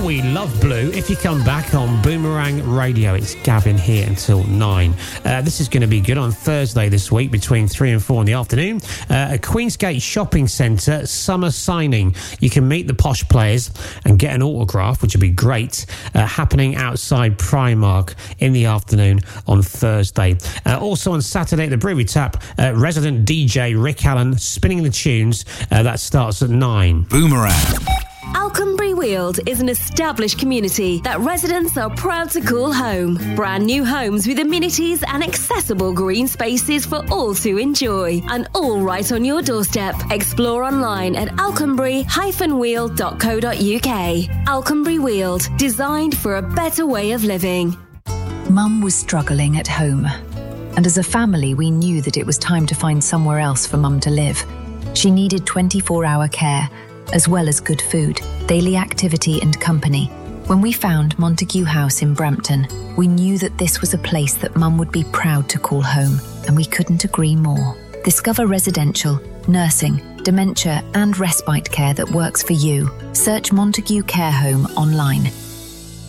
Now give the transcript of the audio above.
We Love Blue. If you come back on Boomerang Radio, it's Gavin here until 9. This is going to be good on Thursday this week between 3 and 4 in the afternoon. At Queensgate Shopping Centre, summer signing. You can meet the posh players and get an autograph, which would be great, happening outside Primark in the afternoon on Thursday. Also on Saturday at the Brewery Tap, resident DJ Rick Allen spinning the tunes. That starts at 9. Boomerang. Alconbury Weald is an established community that residents are proud to call home. Brand new homes with amenities and accessible green spaces for all to enjoy. And all right on your doorstep. Explore online at alconbury-weald.co.uk. Alconbury Weald, designed for a better way of living. Mum was struggling at home. And as a family, we knew that it was time to find somewhere else for Mum to live. She needed 24-hour care, as well as good food, daily activity and company. When we found Montague House in Brampton, we knew that this was a place that Mum would be proud to call home, and we couldn't agree more. Discover residential, nursing, dementia and respite care that works for you. Search Montague Care Home online